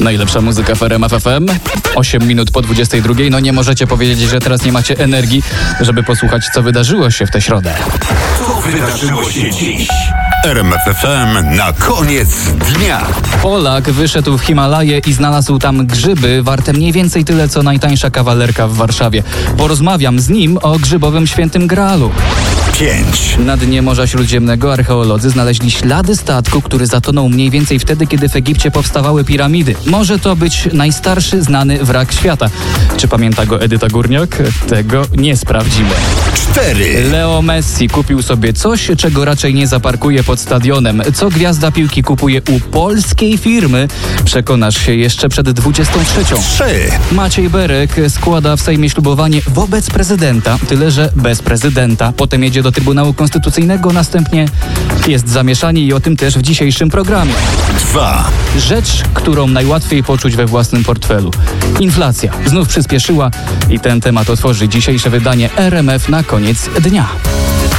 Najlepsza muzyka w RMF FM. 8 minut po 22. No nie możecie powiedzieć, że teraz nie macie energii, żeby posłuchać, co wydarzyło się w tę środę. Co wydarzyło się dziś? RMF FM na koniec dnia. Polak wyszedł w Himalaje i znalazł tam grzyby warte mniej więcej tyle, co najtańsza kawalerka w Warszawie. Porozmawiam z nim o grzybowym świętym Graalu. 5. Na dnie Morza Śródziemnego archeolodzy znaleźli ślady statku, który zatonął mniej więcej wtedy, kiedy w Egipcie powstawały piramidy. Może to być najstarszy znany wrak świata. Czy pamięta go Edyta Górniak? Tego nie sprawdzimy. 4. Leo Messi kupił sobie coś, czego raczej nie zaparkuje pod stadionem. Co gwiazda piłki kupuje u polskiej firmy? Przekonasz się jeszcze przed 23. 3. Maciej Berek składa w Sejmie ślubowanie wobec prezydenta, tyle że bez prezydenta. Potem jedzie do Trybunału Konstytucyjnego, następnie jest zamieszanie i o tym też w dzisiejszym programie. 2. Rzecz, którą najłatwiej poczuć we własnym portfelu. Inflacja znów przyspieszyła i ten temat otworzy dzisiejsze wydanie RMF na koniec dnia.